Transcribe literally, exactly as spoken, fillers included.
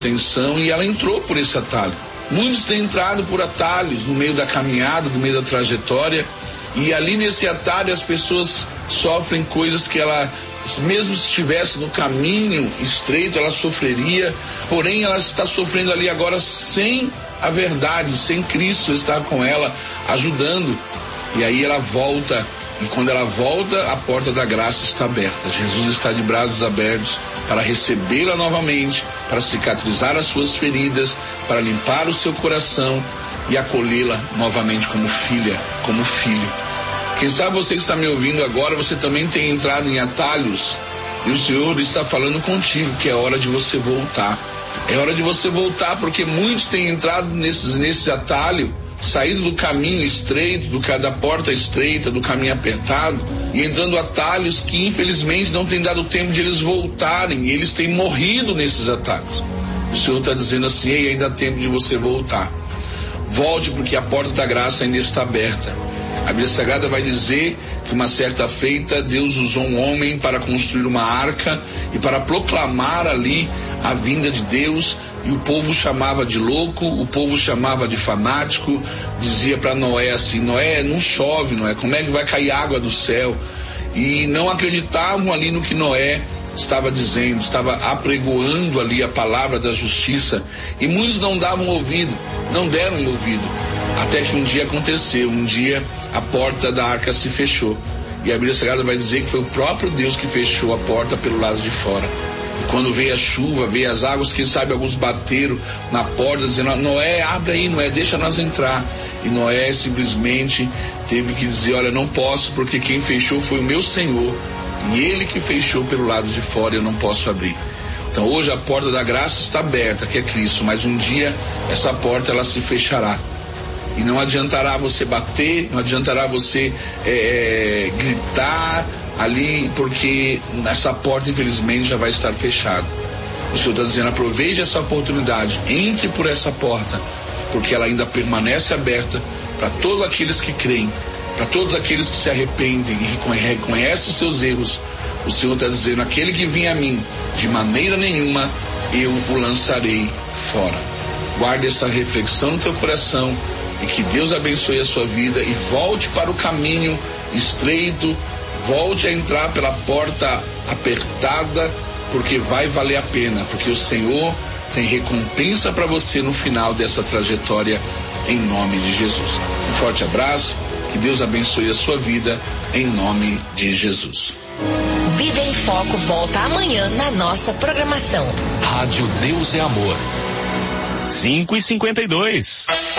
atenção e ela entrou por esse atalho. Muitos têm entrado por atalhos no meio da caminhada, no meio da trajetória, e ali nesse atalho as pessoas sofrem coisas que ela, mesmo se estivesse no caminho estreito, ela sofreria, porém ela está sofrendo ali agora sem a verdade, sem Cristo estar com ela, ajudando, e aí ela volta, e quando ela volta, a porta da graça está aberta. Jesus está de braços abertos para recebê-la novamente, para cicatrizar as suas feridas, para limpar o seu coração e acolhê-la novamente como filha, como filho. Quem sabe você que está me ouvindo agora, você também tem entrado em atalhos e o Senhor está falando contigo que é hora de você voltar. É hora de você voltar, porque muitos têm entrado nesses, nesse atalho, saído do caminho estreito, do, da porta estreita, do caminho apertado, e entrando atalhos que infelizmente não tem dado tempo de eles voltarem, e eles têm morrido nesses atalhos. O Senhor está dizendo assim: ei, ainda há tempo de você voltar. Volte, porque a porta da graça ainda está aberta. A Bíblia Sagrada vai dizer que uma certa feita Deus usou um homem para construir uma arca e para proclamar ali a vinda de Deus, e o povo chamava de louco, o povo chamava de fanático, dizia para Noé assim: Noé, não chove, Noé, como é que vai cair água do céu? E não acreditavam ali no que Noé estava dizendo, estava apregoando ali a palavra da justiça, e muitos não davam ouvido, não deram ouvido, até que um dia aconteceu, um dia a porta da arca se fechou, e a Bíblia Sagrada vai dizer que foi o próprio Deus que fechou a porta pelo lado de fora. E quando veio a chuva, veio as águas, quem sabe alguns bateram na porta dizendo: Noé, abre aí, Noé, deixa nós entrar. E Noé simplesmente teve que dizer: olha, não posso, porque quem fechou foi o meu Senhor, e ele que fechou pelo lado de fora, eu não posso abrir. Então hoje a porta da graça está aberta, que é Cristo, mas um dia essa porta ela se fechará. E não adiantará você bater, não adiantará você é, gritar ali, porque essa porta infelizmente já vai estar fechada. O Senhor está dizendo: aproveite essa oportunidade, entre por essa porta, porque ela ainda permanece aberta para todos aqueles que creem, para todos aqueles que se arrependem e reconhecem os seus erros. O Senhor está dizendo: aquele que vem a mim, de maneira nenhuma eu o lançarei fora. Guarde essa reflexão no teu coração, e que Deus abençoe a sua vida, e volte para o caminho estreito, volte a entrar pela porta apertada, porque vai valer a pena, porque o Senhor tem recompensa para você no final dessa trajetória, em nome de Jesus. Um forte abraço, que Deus abençoe a sua vida, em nome de Jesus. Vida em Foco volta amanhã na nossa programação. Rádio Deus é Amor. cinco e cinquenta e dois.